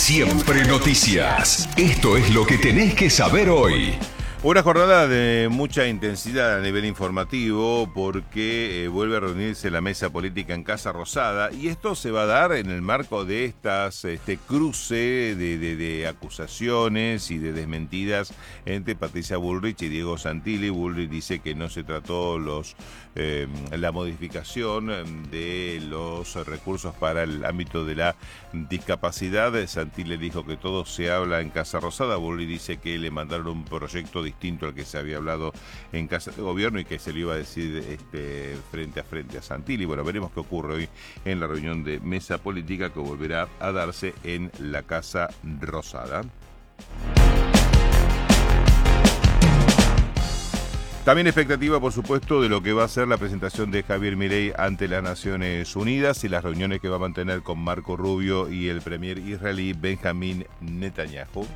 Siempre Noticias. Esto es lo que tenés que saber hoy. Una jornada de mucha intensidad a nivel informativo porque vuelve a reunirse la mesa política en Casa Rosada y esto se va a dar en el marco de este cruce de acusaciones y de desmentidas entre Patricia Bullrich y Diego Santilli. Bullrich dice que no se trató la modificación de los recursos para el ámbito de la discapacidad. Santilli dijo que todo se habla en Casa Rosada. Bullrich dice que le mandaron un proyecto distinto al que se había hablado en Casa de Gobierno y que se le iba a decir frente a Santilli. Bueno, veremos qué ocurre hoy en la reunión de mesa política que volverá a darse en la Casa Rosada. También expectativa, por supuesto, de lo que va a ser la presentación de Javier Milei ante las Naciones Unidas y las reuniones que va a mantener con Marco Rubio y el premier israelí Benjamín Netanyahu.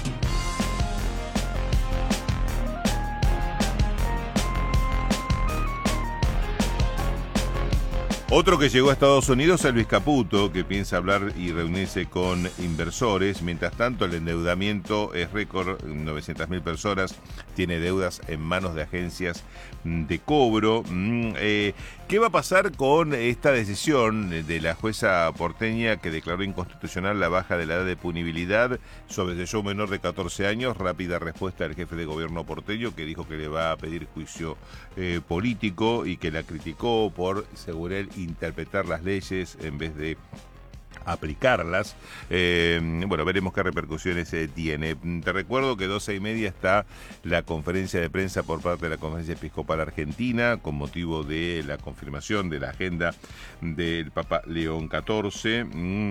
Otro que llegó a Estados Unidos es Luis Caputo, que piensa hablar y reunirse con inversores. Mientras tanto, el endeudamiento es récord. 900.000 personas tiene deudas en manos de agencias de cobro. ¿Qué va a pasar con esta decisión de la jueza porteña que declaró inconstitucional la baja de la edad de punibilidad sobre el show menor de 14 años? Rápida respuesta del jefe de gobierno porteño, que dijo que le va a pedir juicio político y que la criticó por, según él, interpretar las leyes en vez de aplicarlas. Bueno, veremos qué repercusiones tiene. Te recuerdo que 12:30 está la conferencia de prensa por parte de la Conferencia Episcopal Argentina con motivo de la confirmación de la agenda del Papa León XIV.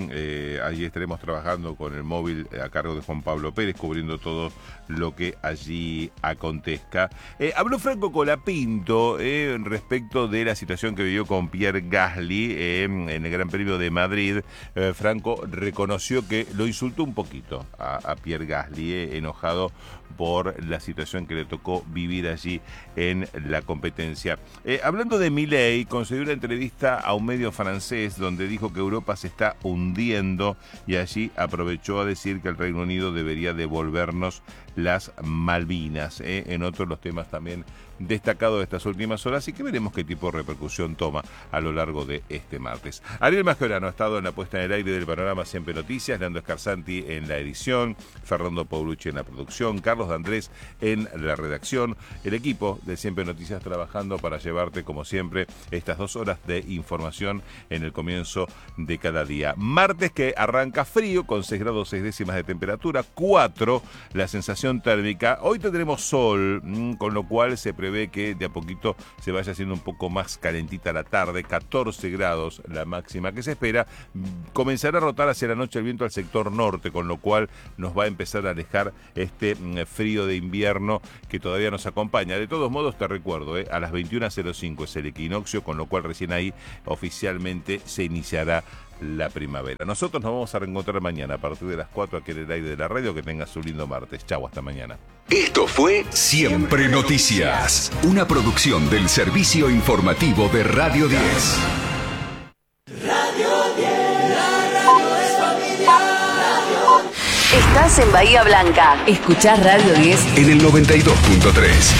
Allí estaremos trabajando con el móvil a cargo de Juan Pablo Pérez, cubriendo todo lo que allí acontezca. Habló Franco Colapinto respecto de la situación que vivió con Pierre Gasly en el Gran Premio de Madrid. Franco reconoció que lo insultó un poquito a Pierre Gasly, enojado por la situación que le tocó vivir allí en la competencia. Hablando de Milei, concedió una entrevista a un medio francés donde dijo que Europa se está hundiendo y allí aprovechó a decir que el Reino Unido debería devolvernos las Malvinas. En otros los temas también destacados de estas últimas horas y que veremos qué tipo de repercusión toma a lo largo de este martes. Ariel Mascherano ha estado en la puesta en el aire del programa Siempre Noticias, Leandro Scarzanti en la edición, Fernando Paulucci en la producción, Carlos D'Andrés en la redacción, el equipo de Siempre Noticias trabajando para llevarte, como siempre, estas 2 horas de información en el comienzo de cada día. Martes que arranca frío, con 6 grados 6 décimas de temperatura, 4 la sensación térmica. Hoy tendremos sol, con lo cual se prevé que de a poquito se vaya haciendo un poco más calentita la tarde, 14 grados la máxima que se espera. Comenzará a rotar hacia la noche el viento al sector norte, con lo cual nos va a empezar a alejar este frío de invierno que todavía nos acompaña. De todos modos, te recuerdo, a las 21:05 es el equinoccio, con lo cual recién ahí oficialmente se iniciará la primavera. Nosotros nos vamos a reencontrar mañana a partir de las 4 aquí en el aire de la radio. Que tengas un lindo martes. Chau, hasta mañana. Esto fue Siempre Noticias, una producción del servicio informativo de Radio 10. Radio 10, la radio es familiar. Estás en Bahía Blanca. Escuchás Radio 10 en el 92.3.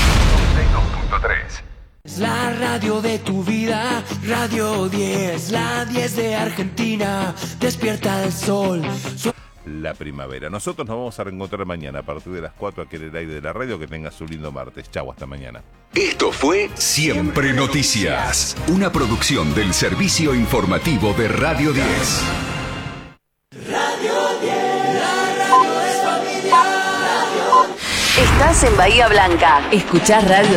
Es la radio de tu vida, Radio 10, la 10 de Argentina, despierta el sol. La primavera. Nosotros nos vamos a reencontrar mañana a partir de las 4 aquí en el aire de la radio. Que tengas un lindo martes. Chau, hasta mañana. Esto fue Siempre Noticias, una producción del servicio informativo de Radio 10. Radio 10, la radio es familiar. Estás en Bahía Blanca. Escuchás Radio